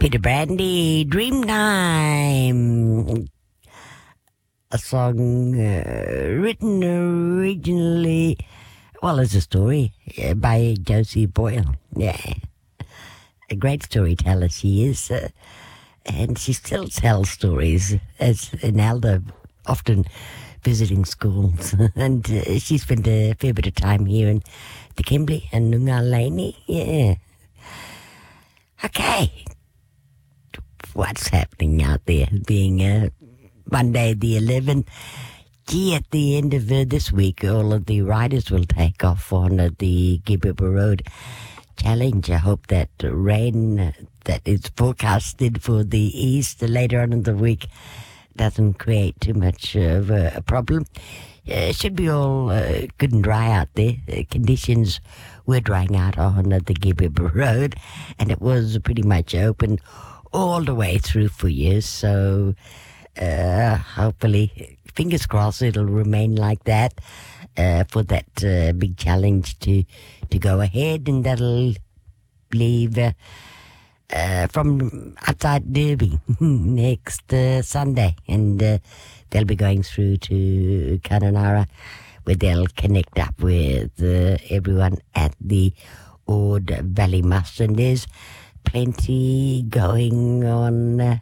Peter Brandy, Dreamtime. A song written originally, well, as a story by Josie Boyle. Yeah. A great storyteller she is. And she still tells stories as an elder, often visiting schools. And she spent a fair bit of time here in the Kimberley and Noongar Laney. Yeah. Okay. What's happening out there? Being Monday the 11th. Gee, at the end of this week, all of the riders will take off on the Gibberba Road Challenge. I hope that rain that is forecasted for the east later on in the week doesn't create too much of a problem. It should be all good and dry out there. Conditions were drying out on the Gibberba Road, and it was pretty much open all the way through for you. So hopefully, fingers crossed, it'll remain like that for that big challenge to go ahead, and that'll leave from outside Derby next Sunday, and they'll be going through to Kununurra, where they'll connect up with everyone at the Ord Valley Muster. And there's plenty going on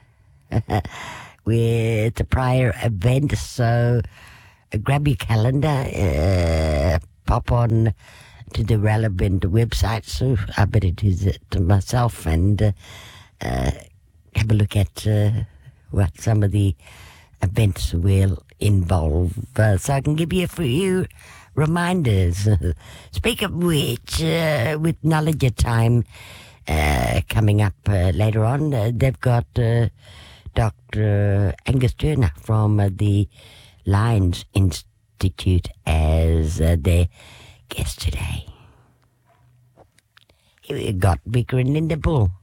with the prior event, so grab your calendar, pop on to the relevant website. So I better do it myself and have a look at what some of the events will involve, so I can give you a few reminders. Speak of which, with Knowledge at Time coming up later on, they've got Dr. Angus Turner from the Lions Institute as their guest today. Here we got Vicar and Linda Bull.